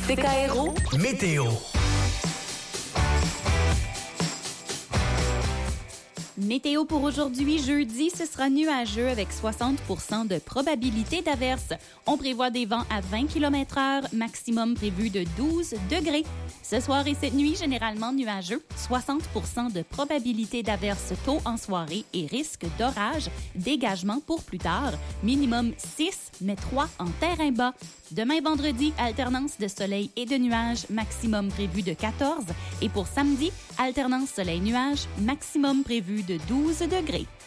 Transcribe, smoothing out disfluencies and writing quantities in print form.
CKRO Météo. Météo pour aujourd'hui, jeudi, ce sera nuageux avec 60 % de probabilité d'averse. On prévoit des vents à 20 km/h, maximum prévu de 12 degrés. Ce soir et cette nuit, généralement nuageux, 60 % de probabilité d'averse tôt en soirée et risque d'orage. Dégagement pour plus tard, minimum 6, mais 3 en terrain bas. Demain vendredi, alternance de soleil et de nuages, maximum prévu de 14. Et pour samedi, alternance soleil-nuage, maximum prévu de 12 degrés.